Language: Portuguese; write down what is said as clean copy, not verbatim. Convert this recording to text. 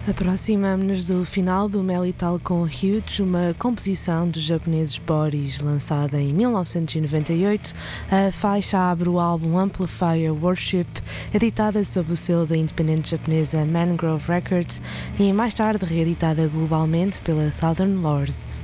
Aproximamo-nos do final do Mellital com Huge, uma composição dos japoneses Boris, lançada em 1998. A faixa abre o álbum Amplifier Worship, editada sob o selo da independente japonesa Mangrove Records e mais tarde reeditada globalmente pela Southern Lord.